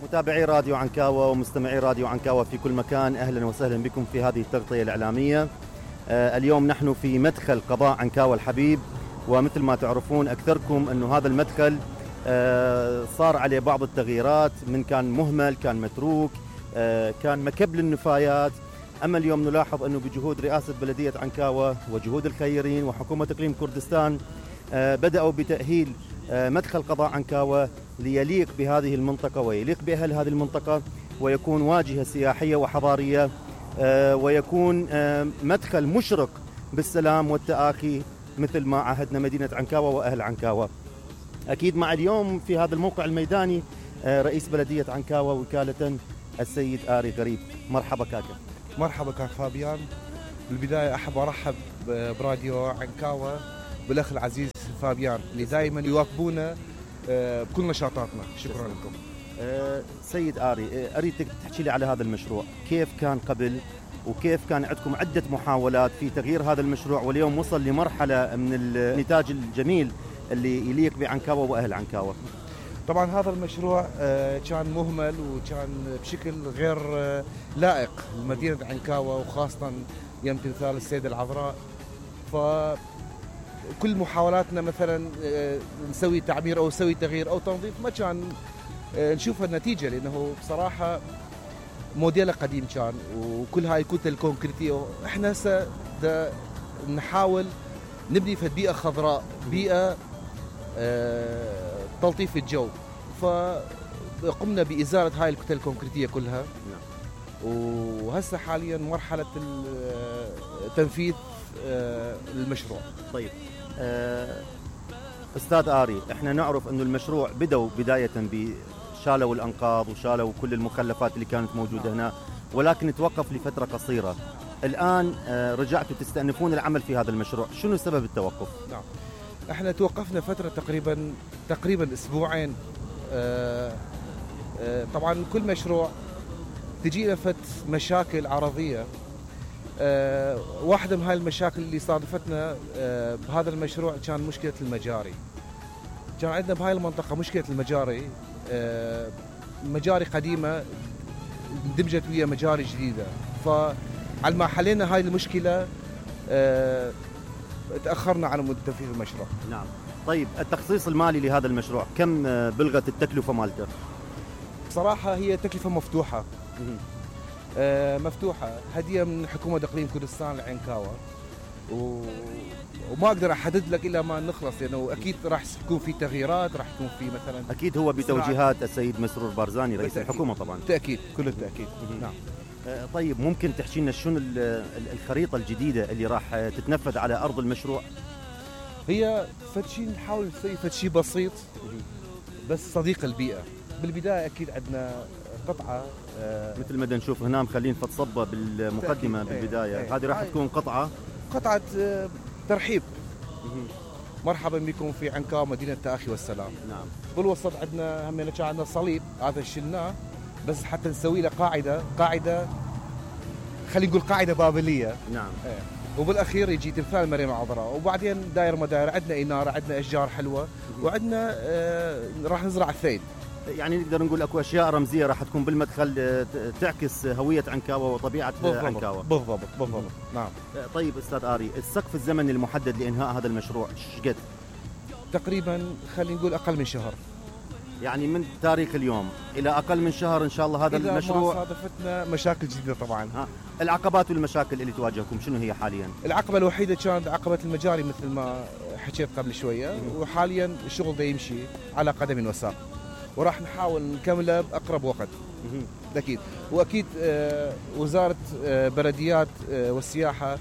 متابعي راديو عنكاوة ومستمعي راديو عنكاوة في كل مكان، أهلا وسهلا بكم في هذه التغطية الإعلامية. اليوم نحن في مدخل قضاء عنكاوة الحبيب، ومثل ما تعرفون أكثركم أنه هذا المدخل صار عليه بعض التغييرات، من كان مهمل، كان متروك، كان مكب للنفايات. أما اليوم نلاحظ أنه بجهود رئاسة بلدية عنكاوة وجهود الخيرين وحكومة إقليم كردستان بدأوا بتأهيل مدخل قضاء عنكاوة ليليق بهذه المنطقة ويليق بأهل هذه المنطقة، ويكون واجهة سياحية وحضارية، ويكون مدخل مشرق بالسلام والتآخي مثل ما عهدنا مدينة عنكاوة وأهل عنكاوة. أكيد مع اليوم في هذا الموقع الميداني رئيس بلدية عنكاوة وكالة السيد آري غريب. مرحبا كاكا. مرحبا كاك فابيان. بالبداية أحب أرحب براديو عنكاوة بالأخ العزيز فابيان اللي دائما يواكبونا بكل نشاطاتنا. شكرا لكم. سيد آري، أريدك تحكي لي على هذا المشروع، كيف كان قبل وكيف كان عندكم عدة محاولات في تغيير هذا المشروع واليوم وصل لمرحلة من النتاج الجميل اللي يليق بعنكاوة وأهل عنكاوة. طبعا هذا المشروع كان مهمل وكان بشكل غير لائق لمدينة عنكاوة، وخاصة يوم تمثال السيدة العذراء. فكل محاولاتنا مثلا نسوي تعمير أو نسوي تغيير أو تنظيف ما كان نشوف النتيجة، لأنه بصراحة موديله قديم كان وكل هاي الكتل الكونكريتية. احنا هسه نحاول نبني في بيئة خضراء، بيئة تلطيف الجو، فقمنا بإزالة هاي الكتل الكونكريتية كلها. وهسه حاليا مرحلة تنفيذ المشروع. طيب أستاذ آري، احنا نعرف أنه المشروع بدأوا بداية شالوا الأنقاض وشالوا كل المخلفات اللي كانت موجودة هنا، ولكن توقف لفترة قصيرة. الآن رجعتوا تستأنفون العمل في هذا المشروع، شنو سبب التوقف؟ نعم، احنا توقفنا فترة تقريبا أسبوعين. طبعا كل مشروع تجي له مشاكل عرضية. واحدة من هاي المشاكل اللي صادفتنا بهذا المشروع كان مشكلة المجاري. كان عندنا بهاي المنطقة مشكلة المجاري، مجاري قديمة اندمجت ويا مجاري جديدة، فعلى ما حلينا هاي المشكلة تأخرنا عن تنفيذ المشروع. نعم. طيب التخصيص المالي لهذا المشروع كم بلغت التكلفة مالته؟ بصراحة هي تكلفة مفتوحة. مفتوحة، هدية من حكومة إقليم كردستان لعنكاوة، وما أقدر أحدد لك إلا ما نخلص، لأنه يعني أكيد راح يكون في تغييرات، راح يكون في مثلا أكيد هو بتوجيهات السيد مسرور بارزاني رئيس الحكومة طبعا. تأكيد، كل التأكيد. نعم. طيب ممكن تحكي لنا شنو الخريطة الجديدة اللي راح تتنفذ على أرض المشروع؟ هي فشي نحاول نسوي فشي بسيط بس صديق البيئة. بالبداية أكيد عندنا قطعة مثل ما نشوف هنا مخلين فتصبة بالمقدمة بالبداية. هذه راح تكون قطعة ترحيب. مرحبا بكم في عنكاوة مدينة التآخي والسلام. نعم. بالوسط عندنا هم كان عندنا صليب، هذا شلناه بس حتى نسوي له قاعدة خلينا نقول قاعدة بابلية. نعم. وبالأخير يجي تمثال مريم العذراء، وبعدين داير مداير، عندنا إنارة، عندنا أشجار حلوة، وعندنا راح نزرع الثيد. يعني نقدر نقول اكو اشياء رمزيه راح تكون بالمدخل تعكس هويه عنكاوه وطبيعه عنكاوه. بالضبط. نعم. طيب استاذ آري، السقف الزمني المحدد لانهاء هذا المشروع ايش قد؟ تقريبا خلينا نقول اقل من شهر. يعني من تاريخ اليوم الى اقل من شهر ان شاء الله هذا إذا المشروع. ما صادفتنا مشاكل جديده طبعا. العقبات والمشاكل اللي تواجهكم شنو هي حاليا؟ العقبه الوحيده كانت عقبه المجاري مثل ما حكيت قبل شويه، وحاليا الشغل ده يمشي على قدم وساق، وراح نحاول نكمله بأقرب وقت. أكيد. وأكيد وزارة بلديات والسياحة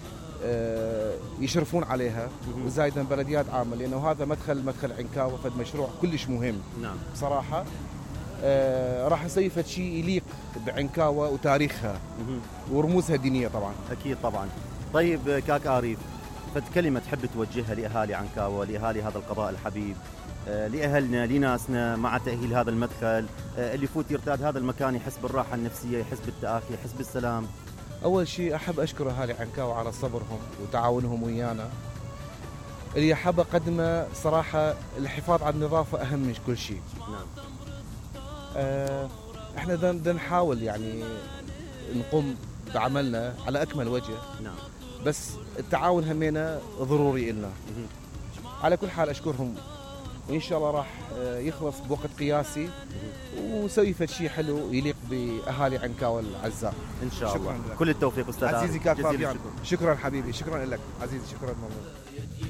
يشرفون عليها، وزايدا بلديات عامة، لأنه هذا مدخل عنكاوة، فد مشروع كلش مهم. نعم. بصراحة راح نسوي فد شيء يليق بعنكاوة وتاريخها ورموزها الدينية طبعا. أكيد طبعا. طيب كاك آري، فد كلمة تحب توجهها لأهالي عنكاوة، لأهالي هذا القضاء الحبيب، لأهلنا لناسنا مع تأهيل هذا المدخل، اللي يفوت يرتاد هذا المكان يحس بالراحة النفسية، يحس بالتآخي، يحس بالسلام؟ أول شيء أحب أشكر أهالي عنكاوة على صبرهم وتعاونهم ويانا. اللي أحب أقدمه صراحة الحفاظ على النظافة أهم من كل شيء. نعم. احنا بدنا نحاول يعني نقوم بعملنا على اكمل وجه. نعم. بس التعاون همينا ضروري لنا. على كل حال اشكرهم، وان شاء الله راح يخلص بوقت قياسي وسوي فد شيء حلو يليق باهالي عنكاوى العزاء ان شاء الله. شكرا لك. كل التوفيق استاذ عزيزي كان جزيل فابيان، الشكر. شكرا حبيبي، شكرا لك عزيزي، شكرا ممنون.